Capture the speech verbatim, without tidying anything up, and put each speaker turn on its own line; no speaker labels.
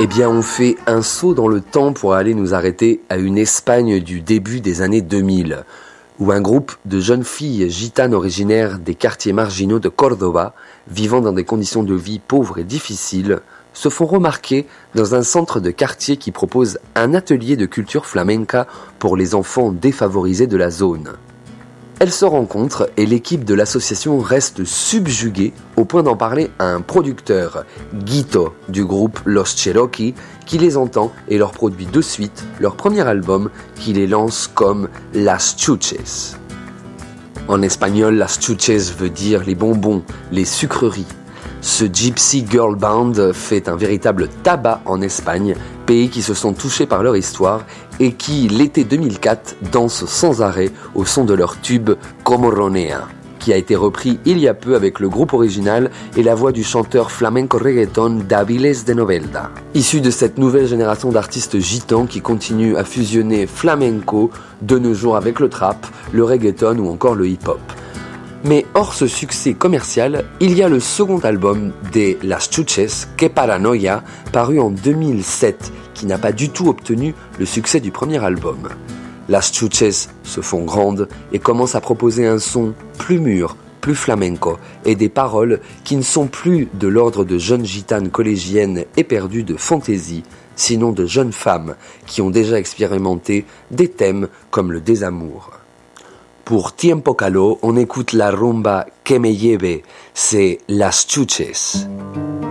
Eh bien, on fait un saut dans le temps pour aller nous arrêter à une Espagne du début des années deux mille, où un groupe de jeunes filles gitanes originaires des quartiers marginaux de Córdoba, vivant dans des conditions de vie pauvres et difficiles, se font remarquer dans un centre de quartier qui propose un atelier de culture flamenca pour les enfants défavorisés de la zone. Elles se rencontrent et l'équipe de l'association reste subjuguée au point d'en parler à un producteur, Guito, du groupe Los Cherokee, qui les entend et leur produit de suite leur premier album qui les lance comme Las Chuches. En espagnol, Las Chuches veut dire les bonbons, les sucreries. Ce Gypsy Girl Band fait un véritable tabac en Espagne, pays qui se sont touchés par leur histoire et qui, l'été deux mille quatre, dansent sans arrêt au son de leur tube Como Ronea, qui a été repris il y a peu avec le groupe original et la voix du chanteur flamenco reggaeton Daviles de Novelda. Issu de cette nouvelle génération d'artistes gitans qui continuent à fusionner flamenco de nos jours avec le trap, le reggaeton ou encore le hip-hop. Mais hors ce succès commercial, il y a le second album des Las Chuches, Que Paranoia, paru en deux mille sept, qui n'a pas du tout obtenu le succès du premier album. Las Chuches se font grandes et commencent à proposer un son plus mûr, plus flamenco, et des paroles qui ne sont plus de l'ordre de jeunes gitanes collégiennes éperdues de fantaisie, sinon de jeunes femmes qui ont déjà expérimenté des thèmes comme le désamour. Pour Tiempo Caló, on écoute la rumba Que Me Lleve, c'est Las Chuches.